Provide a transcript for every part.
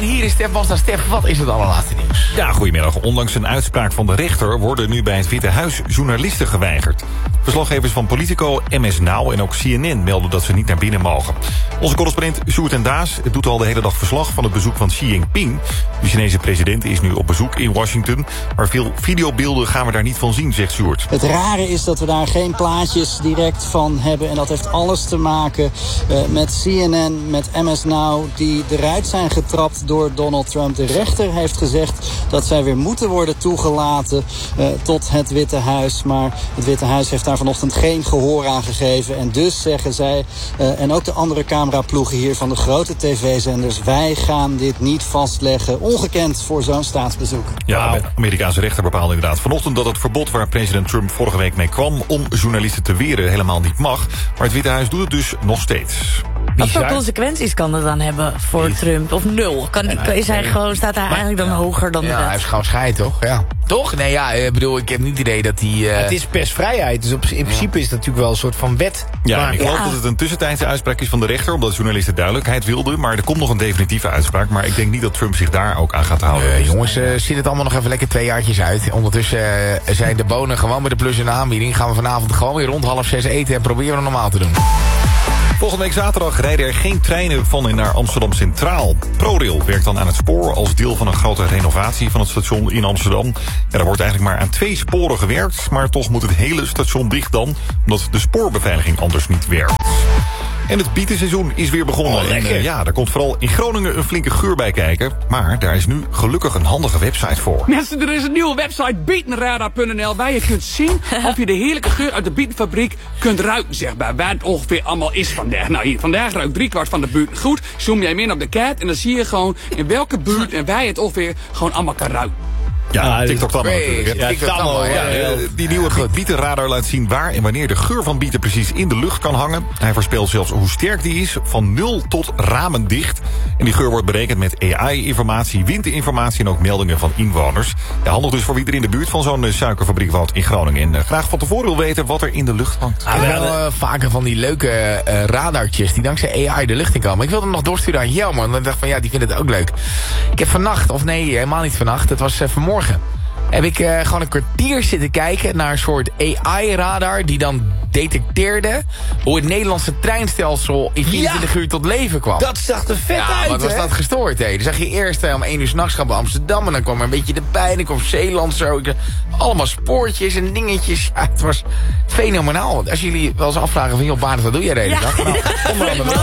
En hier is Stef Basta. Stef, wat is het allerlaatste nieuws? Ja, goedemiddag. Ondanks een uitspraak van de rechter worden nu bij het Witte Huis journalisten geweigerd. Verslaggevers van Politico, MS Now en ook CNN melden dat ze niet naar binnen mogen. Onze correspondent Sjoerd en Daas doet al de hele dag verslag van het bezoek van Xi Jinping. De Chinese president is nu op bezoek in Washington, maar veel videobeelden gaan we daar niet van zien, zegt Sjoerd. Het rare is dat we daar geen plaatjes direct van hebben. En dat heeft alles te maken met CNN, met MS Now, die eruit zijn getrapt door Donald Trump. De rechter heeft gezegd dat zij weer moeten worden toegelaten tot het Witte Huis. Maar het Witte Huis heeft daar vanochtend geen gehoor aan gegeven. En dus zeggen zij, en ook de andere cameraploegen hier van de grote tv-zenders, wij gaan dit niet vastleggen. Ongekend voor zo'n staatsbezoek. Ja, de Amerikaanse rechter bepaalde inderdaad vanochtend dat het verbod waar president Trump vorige week mee kwam om journalisten te weren helemaal niet mag. Maar het Witte Huis doet het dus nog steeds. Wat voor consequenties kan het dan hebben voor Trump? Of nul? Staat hij eigenlijk dan hoger dan de wet? Hij heeft gewoon scheid, toch? Ja. Toch? Nee, ja, ik bedoel, ik heb niet het idee dat hij... Het is persvrijheid, dus in principe is het natuurlijk wel een soort van wet. Ja, en ik geloof dat het een tussentijdse uitspraak is van de rechter, omdat journalisten duidelijkheid wilden. Maar er komt nog een definitieve uitspraak. Maar ik denk niet dat Trump zich daar ook aan gaat houden. Jongens, zit het allemaal nog even lekker 2 jaartjes uit. Ondertussen zijn de bonen gewoon bij de plus- en aanbieding. Gaan we vanavond gewoon weer rond 5:30 eten en proberen we normaal te doen. Volgende week zaterdag rijden er geen treinen van en naar Amsterdam Centraal. ProRail werkt dan aan het spoor als deel van een grote renovatie van het station in Amsterdam. Ja, er wordt eigenlijk maar aan 2 sporen gewerkt, maar toch moet het hele station dicht dan, omdat de spoorbeveiliging anders niet werkt. En het bietenseizoen is weer begonnen. En daar komt vooral in Groningen een flinke geur bij kijken. Maar daar is nu gelukkig een handige website voor. Mensen, er is een nieuwe website, bietenradar.nl, waar je kunt zien of je de heerlijke geur uit de bietenfabriek kunt ruiken, zeg maar. Waar het ongeveer allemaal is vandaag. Nou, hier, vandaag ruikt 3/4 van de buurt goed. Zoom jij in op de kaart en dan zie je gewoon in welke buurt en waar je het ongeveer gewoon allemaal kan ruiken. Ja, TikTok dan natuurlijk. Die nieuwe bietenradar laat zien waar en wanneer de geur van bieten precies in de lucht kan hangen. Hij voorspelt zelfs hoe sterk die is, van 0 tot ramendicht. En die geur wordt berekend met AI-informatie, windinformatie en ook meldingen van inwoners. Ja, handig dus voor wie er in de buurt van zo'n suikerfabriek woont in Groningen. En graag van tevoren wil weten wat er in de lucht hangt. We hebben vaker van die leuke radartjes die dankzij AI de lucht in komen. Ik wilde hem nog doorsturen aan jou, man. Ik dacht van ja, die vinden het ook leuk. Ik heb vannacht, of nee, helemaal niet vannacht, het was vanmorgen. Heb ik gewoon een kwartier zitten kijken naar een soort AI-radar die dan detecteerde hoe het Nederlandse treinstelsel in 24 uur tot leven kwam. Dat zag er vet uit, wat was dat gestoord, hè? Dan zag je eerst om 1 uur 's nachts gaan bij Amsterdam en dan kwam er een beetje erbij en dan kwam Zeeland zo. Allemaal spoortjes en dingetjes. Ja, het was fenomenaal. Als jullie wel eens afvragen van, joh, Baarden, wat doe jij de hele dag? Nou, onder andere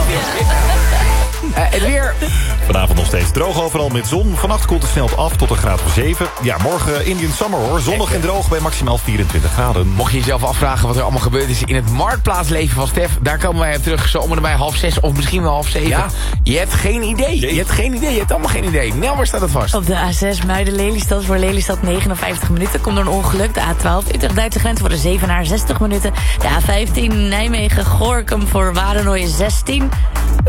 het weer. Vanavond nog steeds droog overal met zon. Vannacht koelt het snel af tot een graad of 7. Ja, morgen Indian Summer hoor. Zonnig en droog bij maximaal 24 graden. Mocht je jezelf afvragen wat er allemaal gebeurd is in het marktplaatsleven van Stef, daar komen wij op terug. Zo om en bij 6:30 of misschien wel 6:30. Ja. Je hebt geen idee. Je hebt geen idee. Je hebt allemaal geen idee. Nel, waar staat het vast? Op de A6 Muiden-Lelystad voor Lelystad 59 minuten. Komt door een ongeluk. De A12 Utrecht-Duitse grens voor de Zevenaar 60 minuten. De A15 Nijmegen-Gorinchem voor Wadenoijen 16.